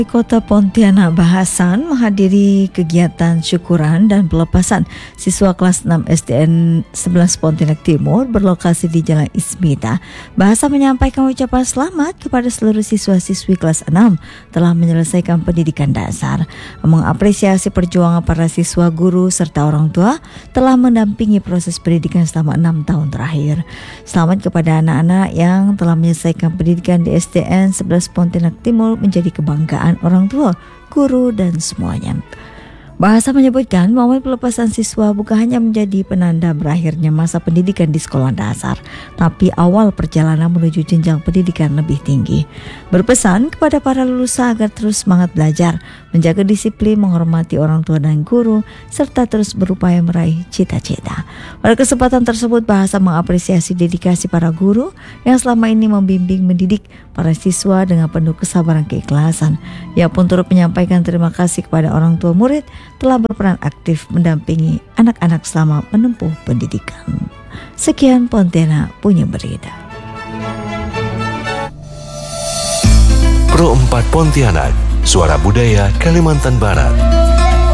Di Kota Pontianak Bahasan menghadiri kegiatan syukuran dan pelepasan siswa kelas 6 SDN 11 Pontianak Timur berlokasi di Jalan Ismita. Bahasa menyampaikan ucapan selamat kepada seluruh siswa-siswi kelas 6 telah menyelesaikan pendidikan dasar, mengapresiasi perjuangan para siswa, guru serta orang tua telah mendampingi proses pendidikan selama 6 tahun terakhir. Selamat kepada anak-anak yang telah menyelesaikan pendidikan di SDN 11 Pontianak Timur menjadi kebanggaan orang tua, guru dan semuanya. Bahasa menyebutkan momen pelepasan siswa bukan hanya menjadi penanda berakhirnya masa pendidikan di sekolah dasar, tapi awal perjalanan menuju jenjang pendidikan lebih tinggi. Berpesan kepada para lulusan agar terus semangat belajar, menjaga disiplin, menghormati orang tua dan guru, serta terus berupaya meraih cita-cita. Pada kesempatan tersebut, Bahasa mengapresiasi dedikasi para guru yang selama ini membimbing mendidik para siswa dengan penuh kesabaran keikhlasan. Ia pun turut menyampaikan terima kasih kepada orang tua murid telah berperan aktif mendampingi anak-anak selama menempuh pendidikan. Sekian Pontianak punya berita. Pro 4 Pontianak, suara budaya Kalimantan Barat.